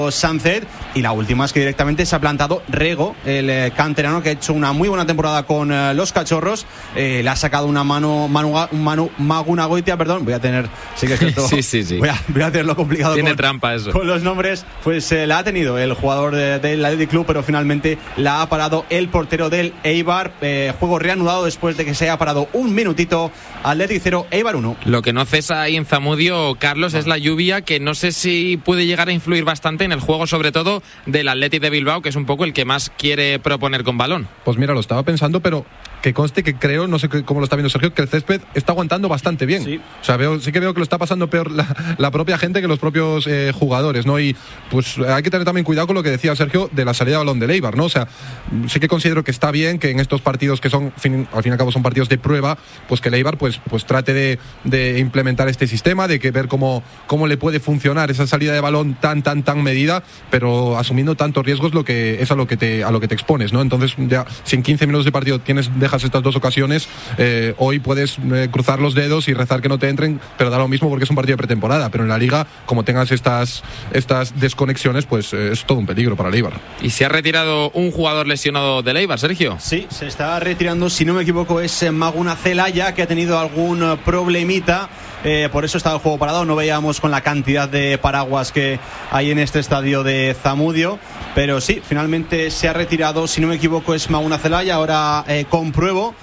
Sánchez, y la última es que directamente se ha plantado Rego, el canterano, que ha hecho una muy buena temporada con los Cachorros. Le ha sacado una Manu Magunagoitia, perdón, voy a tener, sí que es cierto, sí. Voy a tenerlo complicado. Tiene trampa eso. Con los nombres, pues la ha tenido el jugador del Athletic Club, pero finalmente la ha parado el portero del Eibar. Juego reanudado después de que se haya parado un minutito. Athletic 0, Eibar 1. Lo que no cesa ahí en Zamudio, Carlos, es la lluvia, que no sé si puede llegar a influir bastante en el juego, sobre todo del Athletic de Bilbao, que es un poco el que más quiere proponer con balón. Pues mira, lo estaba pensando, pero que conste que creo, no sé cómo lo está viendo Sergio, que el césped está aguantando bastante bien. Sí. O sea, sí que veo que lo está pasando peor la propia gente que los propios jugadores, ¿no? Y pues hay que tener también cuidado con lo que decía Sergio de la salida de balón del Eibar, ¿no? O sea, sí que considero que está bien que en estos partidos que son, al fin y al cabo son partidos de prueba, pues que el Eibar pues trate de implementar este sistema, de que ver cómo le puede funcionar esa salida de balón tan medida, pero asumiendo tantos riesgos, es a lo que te expones, ¿no? Entonces, ya si en 15 minutos de partido dejas estas dos ocasiones, hoy puedes cruzar los dedos y rezar que no te entren, pero da lo mismo porque es un partido de pretemporada. Pero en la Liga, como tengas estas desconexiones, pues es todo un peligro para el Eibar. ¿Y se ha retirado un jugador lesionado del Eibar, Sergio? Sí, se está retirando, si no me equivoco, es Maguna Celaya, que ha tenido algún problemita. Por eso estaba el juego parado. No veíamos con la cantidad de paraguas que hay en este estadio de Zamudio, pero sí, finalmente se ha retirado, si no me equivoco es Maguna Celaya. Ahora compruebo,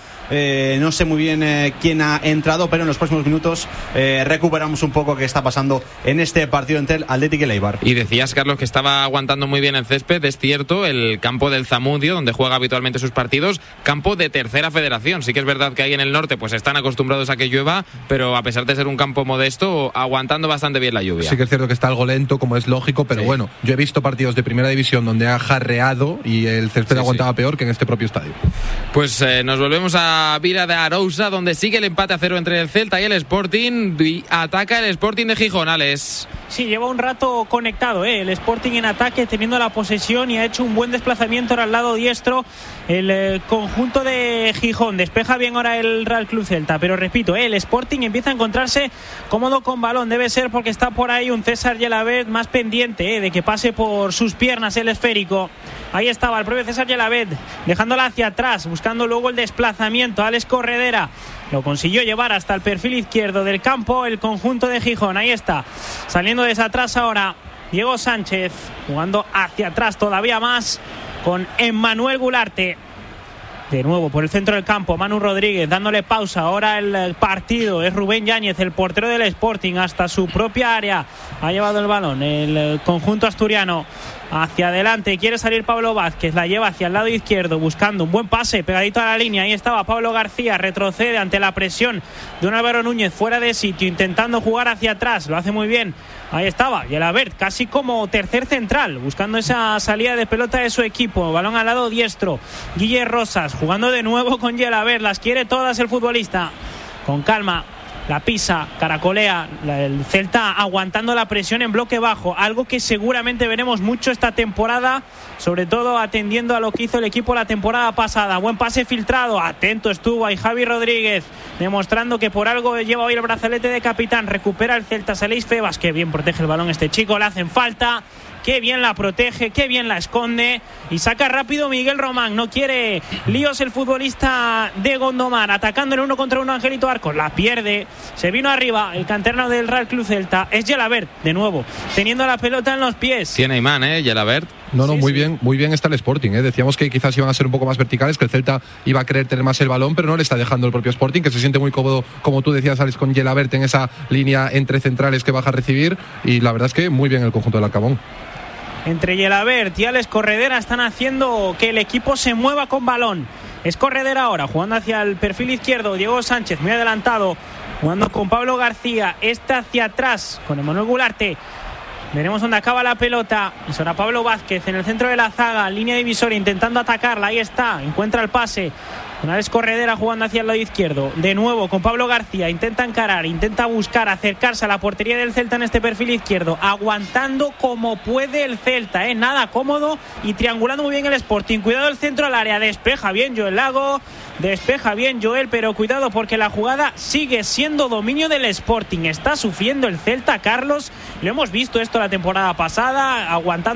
no sé muy bien quién ha entrado, pero en los próximos minutos recuperamos un poco qué está pasando en este partido entre el Athletic y el Eibar. Y decías, Carlos, que estaba aguantando muy bien el césped. Es cierto, el campo del Zamudio, donde juega habitualmente sus partidos, campo de tercera federación. Sí que es verdad que ahí en el norte pues están acostumbrados a que llueva, pero a pesar de ser un campo modesto, aguantando bastante bien la lluvia. Sí que es cierto que está algo lento, como es lógico, pero bueno, yo he visto partidos de primera división donde ha jarreado y el césped aguantaba peor que en este propio estadio. Pues nos volvemos a Vila de Arousa, donde sigue el empate a 0 entre el Celta y el Sporting. Ataca el Sporting de Gijón, Alex. Sí, lleva un rato conectado, el Sporting en ataque, teniendo la posesión, y ha hecho un buen desplazamiento al lado diestro el conjunto de Gijón. Despeja bien ahora el Real Club Celta, pero repito, el Sporting empieza a encontrarse cómodo con balón. Debe ser porque está por ahí un César Gelabert más pendiente de que pase por sus piernas el esférico. Ahí estaba el propio César Gelabert, dejándola hacia atrás, buscando luego el desplazamiento. Alex Corredera lo consiguió llevar hasta el perfil izquierdo del campo el conjunto de Gijón. Ahí está, saliendo desde atrás ahora Diego Sánchez, jugando hacia atrás todavía más con Emmanuel Gularte. De nuevo por el centro del campo, Manu Rodríguez dándole pausa. Ahora el partido es Rubén Yáñez, el portero del Sporting, hasta su propia área. Ha llevado el balón el conjunto asturiano hacia adelante. Quiere salir Pablo Vázquez, la lleva hacia el lado izquierdo, buscando un buen pase pegadito a la línea. Ahí estaba Pablo García, retrocede ante la presión de un Álvaro Núñez fuera de sitio, intentando jugar hacia atrás. Lo hace muy bien. Ahí estaba Gelabert, casi como tercer central, buscando esa salida de pelota de su equipo. Balón al lado diestro. Guille Rosas jugando de nuevo con Gelabert. Las quiere todas el futbolista. Con calma. La pisa, caracolea, el Celta aguantando la presión en bloque bajo, algo que seguramente veremos mucho esta temporada, sobre todo atendiendo a lo que hizo el equipo la temporada pasada. Buen pase filtrado, atento estuvo ahí Javi Rodríguez, demostrando que por algo lleva hoy el brazalete de capitán. Recupera el Celta, Saleis Febas, que bien protege el balón este chico, le hacen falta. Qué bien la protege, qué bien la esconde, y saca rápido Miguel Román. No quiere líos el futbolista de Gondomar, atacando en 1 contra 1 Angelito Arcos, la pierde, se vino arriba el canterano del Real Club Celta. Es Gelabert, de nuevo, teniendo la pelota en los pies. Tiene imán, Gelabert. No, muy bien está el Sporting, Decíamos que quizás iban a ser un poco más verticales, que el Celta iba a querer tener más el balón, pero no le está dejando el propio Sporting, que se siente muy cómodo, como tú decías, Alex, con Gelabert en esa línea entre centrales que baja a recibir, y la verdad es que muy bien el conjunto del Arcabón. Entre Gelabert y Alex Corredera están haciendo que el equipo se mueva con balón. Es Corredera ahora, jugando hacia el perfil izquierdo. Diego Sánchez, muy adelantado, jugando con Pablo García. Hacia atrás, con Emmanuel Gularte. Veremos dónde acaba la pelota. Es ahora Pablo Vázquez en el centro de la zaga, línea divisoria, intentando atacarla. Ahí está, encuentra el pase Una vez Corredera jugando hacia el lado izquierdo. De nuevo con Pablo García. Intenta encarar, intenta buscar acercarse a la portería del Celta en este perfil izquierdo. Aguantando como puede el Celta, nada cómodo y triangulando muy bien el Sporting. Cuidado el centro al área. Despeja bien Joel Lago. Despeja bien Joel, pero cuidado porque la jugada sigue siendo dominio del Sporting. Está sufriendo el Celta, Carlos. Lo hemos visto esto la temporada pasada, aguantando